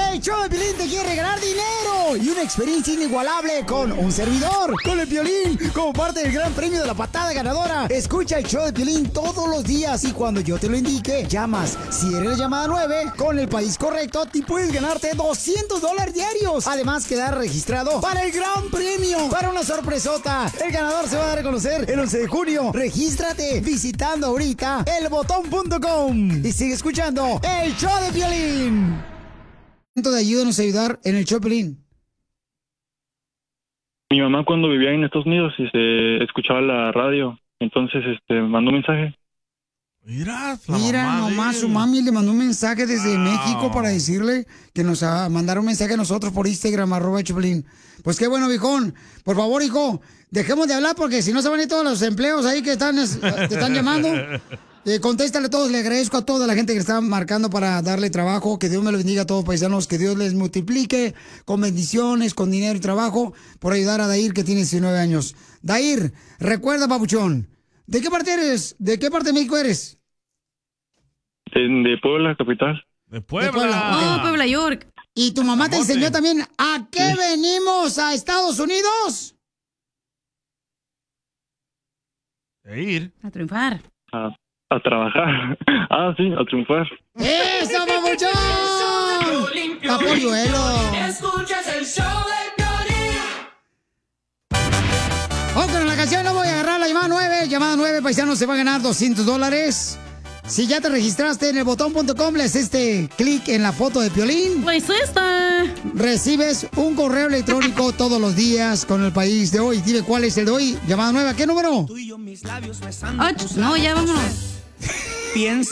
El show de Piolín te quiere regalar dinero y una experiencia inigualable con un servidor, con el Piolín, como parte del gran premio de la patada ganadora. Escucha el show de Piolín todos los días y cuando yo te lo indique, llamas. Si eres la llamada 9, con el país correcto, te puedes ganarte $200 diarios. Además, quedar registrado para el gran premio, para una sorpresota. El ganador se va a dar a conocer el 11 de junio. Regístrate visitando ahorita elbotón.com y sigue escuchando el show de Piolín. De ayúdanos a ayudar en el show, Piolín. Mi mamá cuando vivía en Estados Unidos y se escuchaba la radio, entonces mandó un mensaje. Mira nomás, su mami le mandó un mensaje desde México para decirle que nos mandara un mensaje a nosotros por Instagram, @Choplin. Pues qué bueno, viejón. Por favor, hijo, dejemos de hablar porque si no se van a ir todos los empleos ahí que te están llamando. Contéstale a todos, le agradezco a toda la gente que está marcando para darle trabajo. Que Dios me lo bendiga a todos, paisanos, que Dios les multiplique con bendiciones, con dinero y trabajo por ayudar a Dair, que tiene 19 años. Dair, recuerda, papuchón, ¿de qué parte eres? ¿De qué parte de México eres? De Puebla, capital. De Puebla. Okay. Puebla, York. ¿Y tu mamá te enseñó también a qué venimos a Estados Unidos? A triunfar. A trabajar. Sí, a triunfar. ¡Eso, papuchón! ¡Capolluelo! Escuchas el show de Piolín. Con la canción no voy a agarrar la llamada 9. Llamada 9, paisanos, se va a ganar $200. Si ya te registraste en elbotón.com, le haces clic en la foto de Piolín. Pues esta. Recibes un correo electrónico todos los días con el país de hoy. Dime cuál es el de hoy. Llamada 9, ¿qué número? No, ya vámonos. Piensa